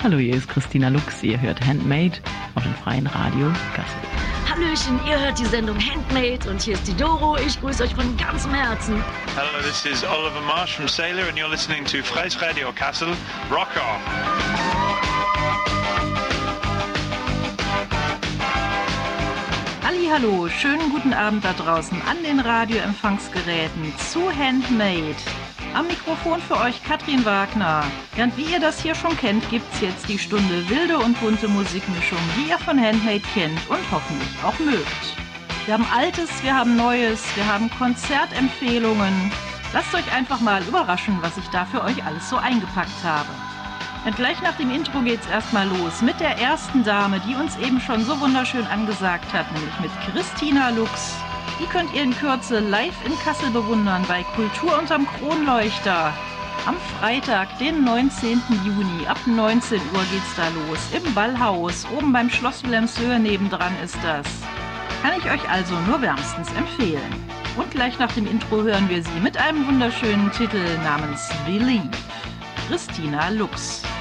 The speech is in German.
Hallo, hier ist Christina Lux, ihr hört Handmade auf dem Freien Radio Kassel. Hallöchen, ihr hört die Sendung Handmade und hier ist die Doro. Ich grüße euch von ganzem Herzen. Hello, this is Oliver Marsh from Sailor and you're listening to Freies Radio Kassel. Rock on! Hallo, schönen guten Abend da draußen an den Radioempfangsgeräten zu Handmade. Am Mikrofon für euch Katrin Wagner. Ja, und wie ihr das hier schon kennt, gibt's jetzt die Stunde wilde und bunte Musikmischung, die ihr von Handmade kennt und hoffentlich auch mögt. Wir haben Altes, wir haben Neues, wir haben Konzertempfehlungen. Lasst euch einfach mal überraschen, was ich da für euch alles so eingepackt habe. Und gleich nach dem Intro geht's erstmal los mit der ersten Dame, die uns eben schon so wunderschön angesagt hat, nämlich mit Christina Lux. Die könnt ihr in Kürze live in Kassel bewundern bei Kultur unterm Kronleuchter. Am Freitag, den 19. Juni, ab 19 Uhr geht's da los. Im Ballhaus, oben beim Schloss Wilhelmshöhe nebendran ist das. Kann ich euch also nur wärmstens empfehlen. Und gleich nach dem Intro hören wir sie mit einem wunderschönen Titel namens Believe. Christina Lux.